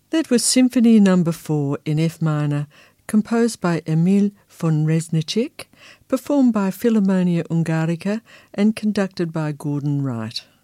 That was Symphony No. 4 in F minor, composed by Emil von Reznicek, performed by Philharmonia Ungarica and conducted by Gordon Wright.